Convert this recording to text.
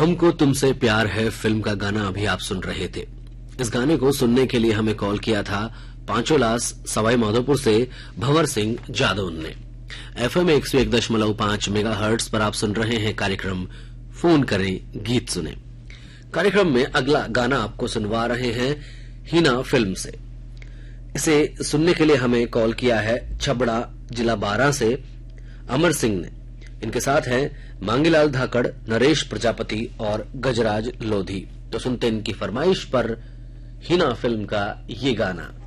हमको तुमसे प्यार है फिल्म का गाना अभी आप सुन रहे थे। इस गाने को सुनने के लिए हमें कॉल किया था पांचोलास सवाई माधोपुर से भंवर सिंह जादव ने। एफएम 101.5 मेगाहर्ट्ज पर आप सुन रहे हैं कार्यक्रम फोन करें गीत सुने। कार्यक्रम में अगला गाना आपको सुनवा रहे हैं हीना फिल्म से। इसे सुनने के लिए हमें कॉल किया है छबड़ा जिला 12 से अमर सिंह ने। इनके साथ हैं मांगीलाल धाकड़, नरेश प्रजापति और गजराज लोधी। तो सुनते इनकी फरमाइश पर हीना फिल्म का ये गाना।